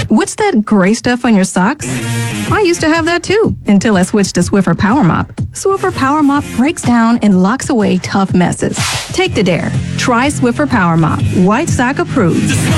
What's that gray stuff on your socks? I used to have that too, until I switched to Swiffer Power Mop. Swiffer Power Mop breaks down and locks away tough messes. Take the dare. Try Swiffer Power Mop. White sock approved.